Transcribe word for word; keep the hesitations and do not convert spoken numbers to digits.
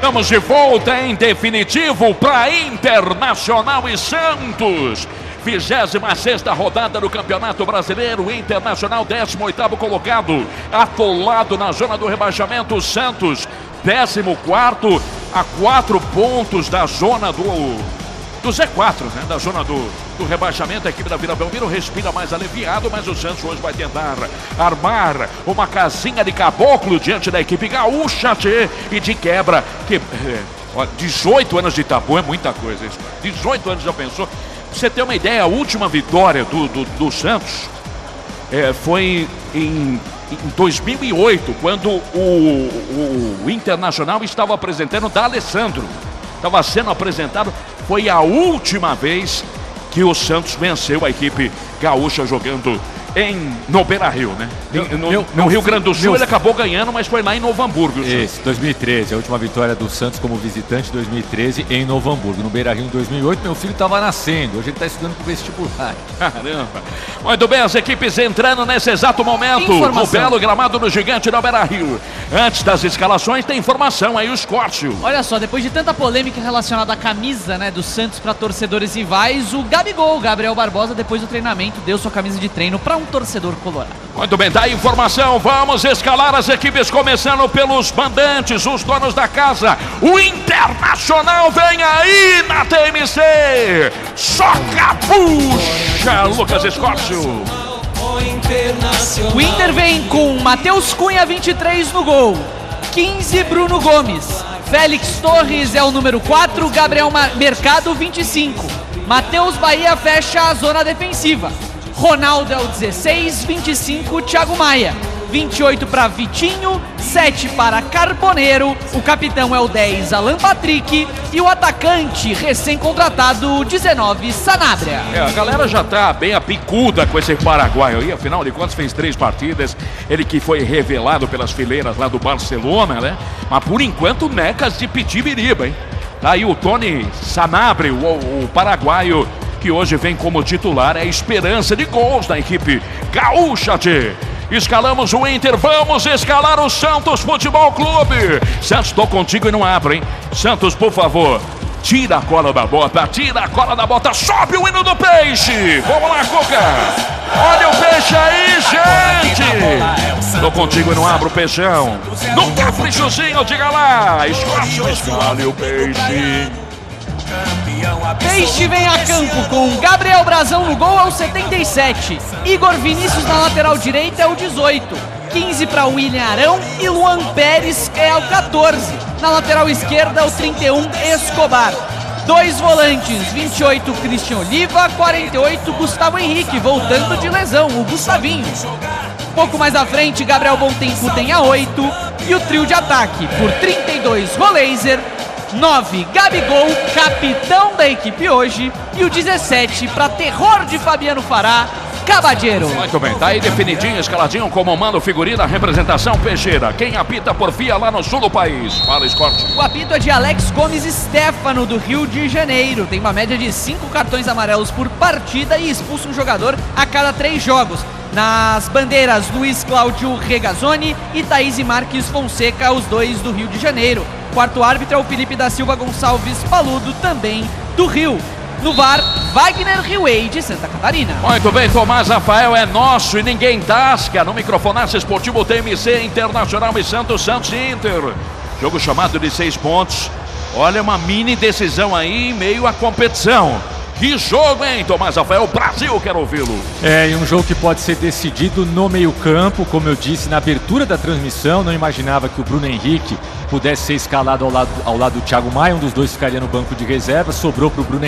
Estamos de volta em definitivo para Internacional e Santos. vigésima sexta rodada do Campeonato Brasileiro. Internacional, décimo oitavo colocado, atolado na zona do rebaixamento. Santos, décimo quarto, a quatro pontos da zona do, do Z quatro, né? Da zona do, do rebaixamento. A equipe da Vila Belmiro respira mais aliviado, mas o Santos hoje vai tentar armar uma casinha de caboclo diante da equipe gaúcha, tchê, e de quebra. Que, é, ó, dezoito anos de Itapu é muita coisa isso. dezoito anos, já pensou? Pra você ter uma ideia, a última vitória do, do, do Santos é, foi em, em dois mil e oito, quando o, o, o Internacional estava apresentando o D'Alessandro. Estava sendo apresentado, foi a última vez que o Santos venceu a equipe gaúcha jogando em, no Beira-Rio, né? Meu, no, meu, no Rio Grande do Sul meu... ele acabou ganhando, mas foi lá em Novo Hamburgo. Isso, dois mil e treze, a última vitória do Santos como visitante, dois mil e treze, em Novo Hamburgo. No Beira-Rio em dois mil e oito, meu filho estava nascendo, hoje ele está estudando para o vestibular. Caramba! Muito bem, as equipes entrando nesse exato momento no belo gramado do Gigante do Beira-Rio. Antes das escalações, tem informação aí, o Scórcio. Olha só, depois de tanta polêmica relacionada à camisa, né, do Santos para torcedores rivais, o Gabigol, Gabriel Barbosa, depois do treinamento, deu sua camisa de treino para um torcedor colorado. Muito bem, tá a informação. Vamos escalar as equipes, começando pelos mandantes, os donos da casa. O Internacional vem aí na T M C. Só capucha, Lucas Escórcio. O Inter vem com Matheus Cunha, vinte e três no gol, quinze Bruno Gomes, Félix Torres é o número quatro, Gabriel Mercado vinte e cinco, Matheus Bahia fecha a zona defensiva, Ronaldo é o dezesseis, vinte e cinco Thiago Maia, vinte e oito para Vitinho, sete para Carboneiro, o capitão é o dez, Alan Patrick, e o atacante recém-contratado, dezenove, Sanabria. É, a galera já tá bem apicuda com esse paraguaio aí, afinal de contas fez três partidas, ele que foi revelado pelas fileiras lá do Barcelona, né? Mas por enquanto necas de pitibiriba, hein? Tá aí o Tony Sanabria, o, o paraguaio, que hoje vem como titular, é a esperança de gols da equipe gaúcha, tchê. Escalamos o Inter, vamos escalar o Santos Futebol Clube. Santos, tô contigo e não abro, hein? Santos, por favor, tira a cola da bota, tira a cola da bota, sobe o hino do peixe. Vamos lá, Cuca. Olha o peixe aí, gente. Tô contigo e não abro o peixão. No caprichozinho, diga lá. Escolhe, escolhe o peixe. Peixe vem a campo com Gabriel Brazão no gol aos setenta e sete, Igor Vinícius na lateral direita é o dezoito, quinze para William Arão e Luan Pérez é o catorze, na lateral esquerda o trinta e um Escobar. Dois volantes, vinte e oito Christian Oliva, quarenta e oito Gustavo Henrique, voltando de lesão, o Gustavinho. Pouco mais à frente, Gabriel Bontempo tem a oito e o trio de ataque por trinta e dois Roleiser, nove Gabigol, capitão da equipe hoje, e o dezessete para terror de Fabiano Fará, Cabadeiro. Muito bem, tá aí definidinho, escaladinho como manda o figurino, a representação Peixeira. Quem apita porfia lá no sul do país. Fala, Escorte. O apito é de Alex Gomes Stefano, do Rio de Janeiro. Tem uma média de cinco cartões amarelos por partida e expulsa um jogador a cada três jogos. Nas bandeiras, Luiz Cláudio Regazzoni e Thaís e Marques Fonseca, os dois do Rio de Janeiro. Quarto árbitro é o Felipe da Silva Gonçalves Paludo, também do Rio. No V A R, Wagner Riway, de Santa Catarina. Muito bem, Tomás Rafael é nosso e ninguém tasca. No microfonaço esportivo T M C, Internacional e Santos, Santos e Inter. Jogo chamado de seis pontos. Olha, uma mini decisão aí em meio à competição. Que jogo, hein, Tomás Rafael? Brasil, quero ouvi-lo. É, e um jogo que pode ser decidido no meio-campo, como eu disse na abertura da transmissão. Não imaginava que o Bruno Henrique pudesse ser escalado ao lado, ao lado do Thiago Maia. Um dos dois ficaria no banco de reserva. Sobrou para o Bruno